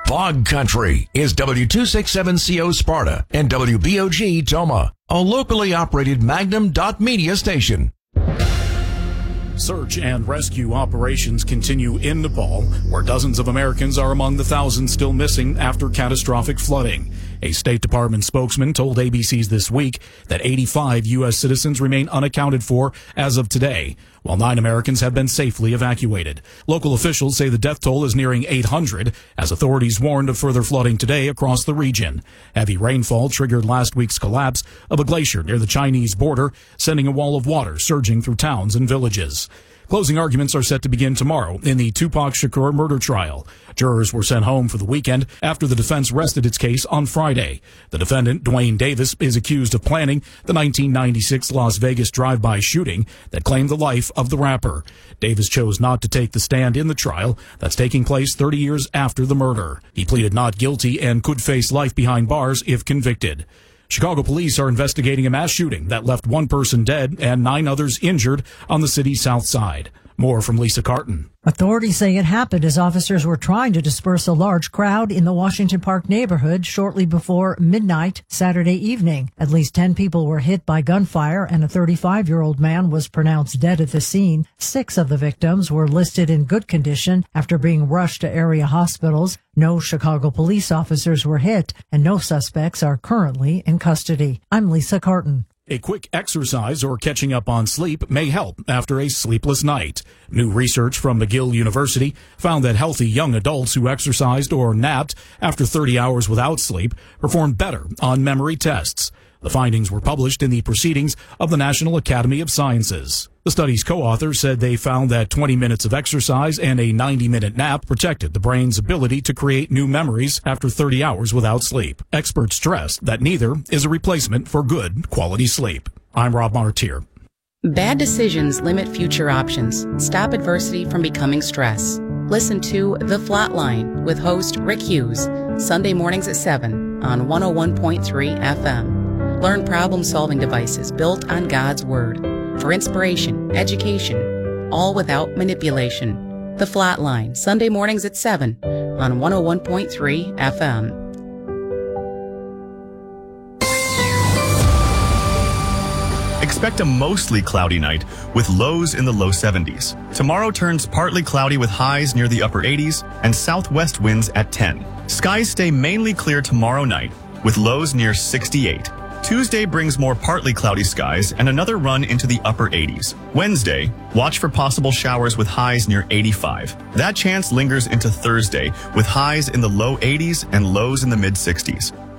Fog Country is W267CO Sparta and WBOG Toma, a locally operated Magnum.media station. Search and rescue operations continue in Nepal, where dozens of Americans are among the thousands still missing after catastrophic flooding. A State Department spokesman told ABC's This Week that 85 U.S. citizens remain unaccounted for as of today, while 9 Americans have been safely evacuated. Local officials say the death toll is nearing 800, as authorities warned of further flooding today across the region. Heavy rainfall triggered last week's collapse of a glacier near the Chinese border, sending a wall of water surging through towns and villages. Closing arguments are set to begin tomorrow in the Tupac Shakur murder trial. Jurors were sent home for the weekend after the defense rested its case on Friday. The defendant, Dwayne Davis, is accused of planning the 1996 Las Vegas drive-by shooting that claimed the life of the rapper. Davis chose not to take the stand in the trial that's taking place 30 years after the murder. He pleaded not guilty and could face life behind bars if convicted. Chicago police are investigating a mass shooting that left 1 person dead and 9 others injured on the city's south side. More from Lisa Carton. Authorities say it happened as officers were trying to disperse a large crowd in the Washington Park neighborhood shortly before midnight Saturday evening. At least 10 people were hit by gunfire and a 35-year-old man was pronounced dead at the scene. 6 of the victims were listed in good condition after being rushed to area hospitals. No Chicago police officers were hit and no suspects are currently in custody. I'm Lisa Carton. A quick exercise or catching up on sleep may help after a sleepless night. New research from McGill University found that healthy young adults who exercised or napped after 30 hours without sleep performed better on memory tests. The findings were published in the Proceedings of the National Academy of Sciences. The study's co-authors said they found that 20 minutes of exercise and a 90-minute nap protected the brain's ability to create new memories after 30 hours without sleep. Experts stress that neither is a replacement for good quality sleep. I'm Rob Martier. Bad decisions limit future options. Stop adversity from becoming stress. Listen to The Flatline with host Rick Hughes, Sunday mornings at 7 on 101.3 FM. Learn problem-solving devices built on God's Word for inspiration, education, all without manipulation. The Flatline, Sunday mornings at 7 on 101.3 FM. Expect a mostly cloudy night with lows in the low 70s. Tomorrow turns partly cloudy with highs near the upper 80s and southwest winds at 10. Skies stay mainly clear tomorrow night with lows near 68. Tuesday brings more partly cloudy skies and another run into the upper 80s. Wednesday, watch for possible showers with highs near 85. That chance lingers into Thursday with highs in the low 80s and lows in the mid 60s.